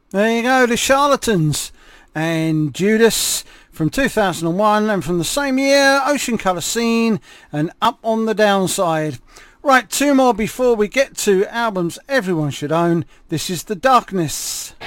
There you go, the Charlatans and Judas from 2001, and from the same year, Ocean Colour Scene and Up on the Downside. Right, two more before we get to albums everyone should own. This is The Darkness.